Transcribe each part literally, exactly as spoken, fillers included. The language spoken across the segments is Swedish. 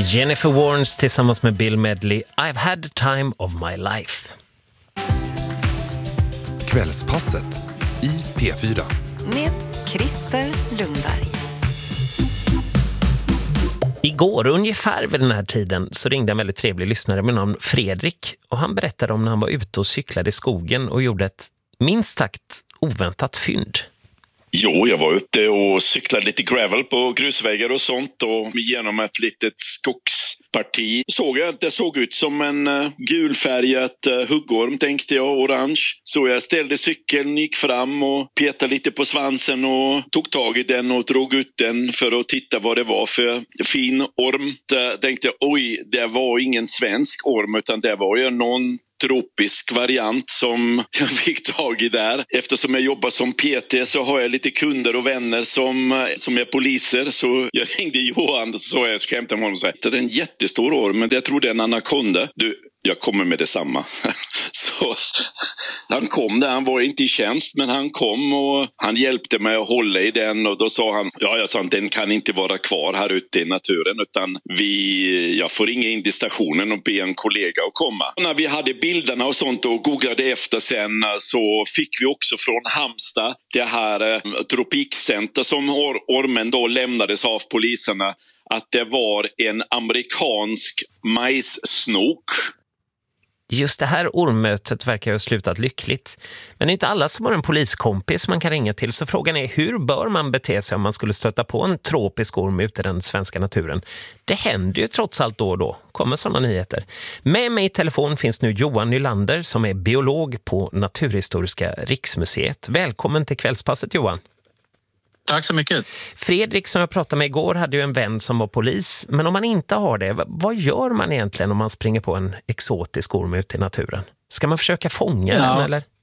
Jennifer Warnes tillsammans med Bill Medley, I've had the time of my life. Kvällspasset i P fyra. Med Christer Lundberg. Igår ungefär vid den här tiden så ringde en väldigt trevlig lyssnare med namn Fredrik. Och han berättade om när han var ute och cyklade i skogen och gjorde ett minst sagt oväntat fynd. Jo, jag var ute och cyklade lite gravel på grusvägar och sånt och genom ett litet skogsparti såg jag att det såg ut som en uh, gulfärgat uh, huggorm, tänkte jag, orange. Så jag ställde cykeln, gick fram och petade lite på svansen och tog tag i den och drog ut den för att titta vad det var för fin orm. Där tänkte jag, oj, det var ingen svensk orm utan det var ju någon tropisk variant som jag fick tag i där. Eftersom jag jobbar som P T så har jag lite kunder och vänner som, som är poliser. Så jag ringde Johan och så jag skämtade med honom och sa, det är en jättestor orm men jag tror det är en anakonda. Du, jag kommer med detsamma. Så han kom där, han var inte i tjänst men han kom och han hjälpte mig att hålla i den och då sa han, ja jag sa den kan inte vara kvar här ute i naturen utan vi, jag får ringa in till stationen och be en kollega att komma. När vi hade bilderna och sånt och googlade efter sen så fick vi också från Halmstad det här eh, tropikcenter som or- ormen då lämnades av poliserna att det var en amerikansk majssnok. Just det här ormmötet verkar ha slutat lyckligt. Men det är inte alla som har en poliskompis man kan ringa till. Så frågan är, hur bör man bete sig om man skulle stöta på en tropisk orm ute i den svenska naturen? Det händer ju trots allt då och då. Kommer sådana nyheter. Med mig i telefon finns nu Johan Nylander som är biolog på Naturhistoriska riksmuseet. Välkommen till Kvällspasset, Johan. Tack så mycket. Fredrik som jag pratade med igår hade ju en vän som var polis. Men om man inte har det, vad gör man egentligen om man springer på en exotisk orm ute i naturen? Ska man försöka fånga ja. den eller?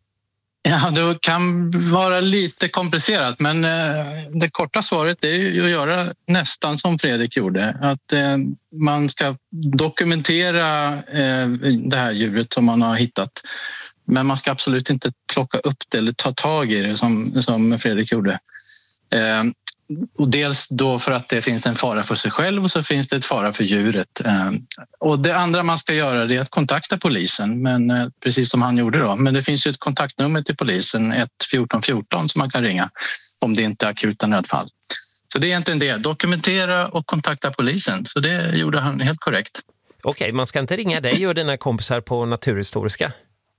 Ja, det kan vara lite komplicerat men det korta svaret är ju att göra nästan som Fredrik gjorde. Att man ska dokumentera det här djuret som man har hittat. Men man ska absolut inte plocka upp det eller ta tag i det som, som Fredrik gjorde. Eh, och dels då för att det finns en fara för sig själv och så finns det ett fara för djuret. Eh, och det andra man ska göra är att kontakta polisen, men eh, precis som han gjorde då. Men det finns ju ett kontaktnummer till polisen, ett fjorton fjorton, som man kan ringa om det inte är akuta nödfall. Så det är egentligen det, dokumentera och kontakta polisen. Så det gjorde han helt korrekt. Okej, man ska inte ringa dig och dina kompisar på Naturhistoriska?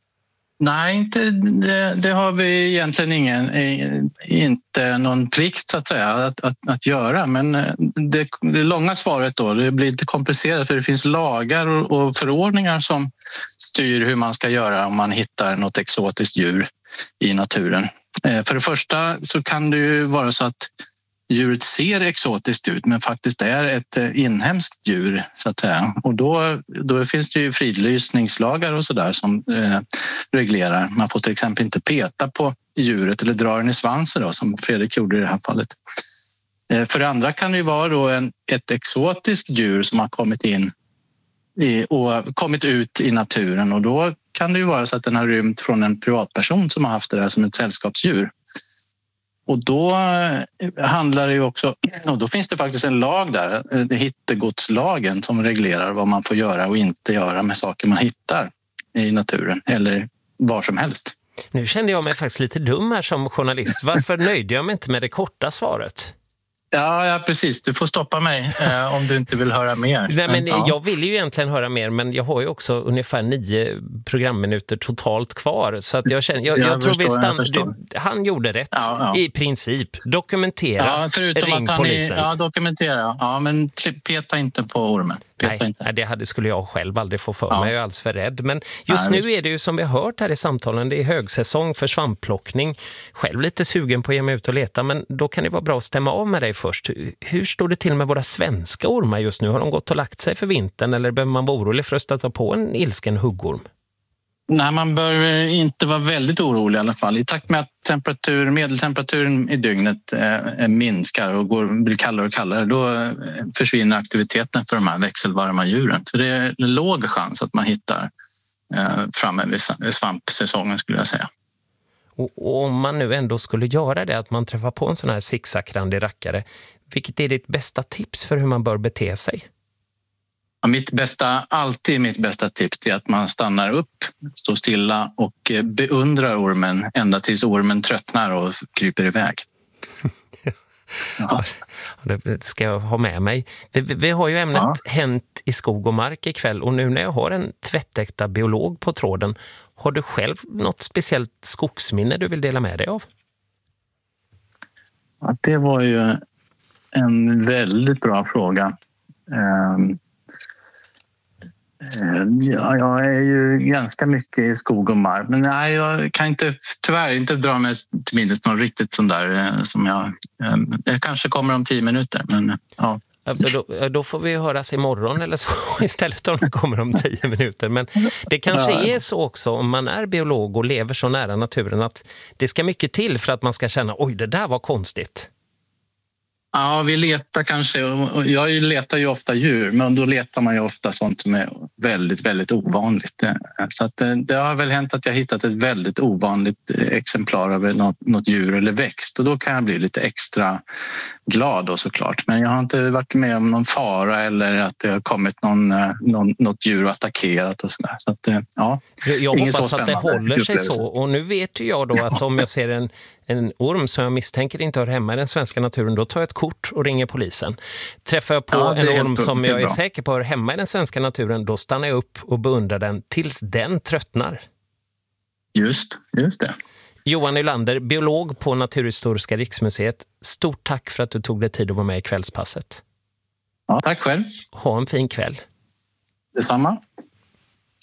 Nej, inte, det, det har vi egentligen ingen, inte någon plikt så att säga att, att, att göra. Men det, det långa svaret då, det blir lite komplicerat för det finns lagar och, och förordningar som styr hur man ska göra om man hittar något exotiskt djur i naturen. För det första så kan det ju vara så att djuret ser exotiskt ut men faktiskt är ett inhemskt djur så att säga. Och då, då finns det ju fridlysningslagar och sådär som eh, reglerar. Man får till exempel inte peta på djuret eller dra den i svansen då, som Fredrik gjorde i det här fallet. Eh, för det andra kan det ju vara då en, ett exotiskt djur som har kommit in i, och kommit ut i naturen och då kan det ju vara så att den har rymt från en privatperson som har haft det där som ett sällskapsdjur. Och då handlar det ju också, och då finns det faktiskt en lag där, hittegodslagen, som reglerar vad man får göra och inte göra med saker man hittar i naturen eller var som helst. Nu kände jag mig faktiskt lite dum här som journalist. Varför nöjde jag mig inte med det korta svaret? Ja, ja, precis. Du får stoppa mig eh, om du inte vill höra mer. Nej, men ja. Jag vill ju egentligen höra mer, men jag har ju också ungefär nio programminuter totalt kvar. Så att jag känner, jag, jag, jag tror förstår, vi stann, jag du, han gjorde rätt ja, ja. i princip. Dokumentera, ja, förutom ring att han polisen. Är, ja, dokumentera. Ja, men peta inte på ormen. Peta Nej, inte. det hade, skulle jag själv aldrig få för ja. mig. Jag är alldeles för rädd. Men just ja, nu visst. är det ju som vi har hört här i samtalen. Det är högsäsong för svampplockning. Själv lite sugen på att ge mig ut och leta. Men då kan det vara bra att stämma av med dig först. Hur står det till med våra svenska ormar just nu? Har de gått och lagt sig för vintern? Eller behöver man vara orolig för att stöta på en ilsken huggorm? Nej, man bör inte vara väldigt orolig i alla fall. I takt med att temperatur, medeltemperaturen i dygnet eh, minskar och går, blir kallare och kallare, då försvinner aktiviteten för de här växelvarma djuren. Så det är en låg chans att man hittar eh, framme vid svampsäsongen, skulle jag säga. Och, och om man nu ändå skulle göra det, att man träffar på en sån här zigzagrandig rackare, vilket är ditt bästa tips för hur man bör bete sig? Ja, mitt bästa, alltid mitt bästa tips är att man stannar upp, står stilla och beundrar ormen ända tills ormen tröttnar och kryper iväg. Ja. Det ska jag ha med mig. Vi, vi har ju ämnet ja. Hänt i skog och mark ikväll, och nu när jag har en tvättäkta biolog på tråden, har du själv något speciellt skogsminne du vill dela med dig av? Ja, det var ju en väldigt bra fråga. Um, Ja, jag är ju ganska mycket i skog och mark, men nej, jag kan inte, tyvärr inte dra mig till minnes något riktigt sånt där som jag... Jag kanske kommer om tio minuter, men ja. Då, då får vi höras imorgon eller så istället om det kommer om tio minuter. Men det kanske ja. är så också om man är biolog och lever så nära naturen att det ska mycket till för att man ska känna, oj, det där var konstigt. Ja, vi letar kanske, jag letar ju ofta djur, men då letar man ju ofta sånt som är väldigt, väldigt ovanligt. Så att det har väl hänt att jag hittat ett väldigt ovanligt exemplar av något, något djur eller växt, och då kan jag bli lite extra glad då såklart. Men jag har inte varit med om någon fara eller att det har kommit någon, någon, något djur och attackerat och sådär. Så att, ja, jag hoppas att det håller sig så, och nu vet ju jag då att om jag ser en en orm som jag misstänker inte hör hemma i den svenska naturen, då tar jag ett kort och ringer polisen. Träffar jag på ja, en orm som jag är säker på hör hemma i den svenska naturen, då stannar jag upp och beundrar den tills den tröttnar. Just, just det. Johan Nylander, biolog på Naturhistoriska riksmuseet. Stort tack för att du tog dig tid att vara med i kvällspasset. Ja, tack själv. Ha en fin kväll. Detsamma.